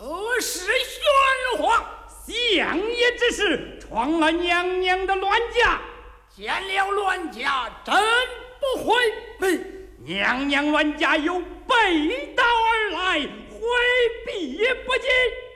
何事喧哗？ 相爷之事闯了娘娘的乱家， 见了乱家真不悔。 娘娘乱家有背道而来，回避不及。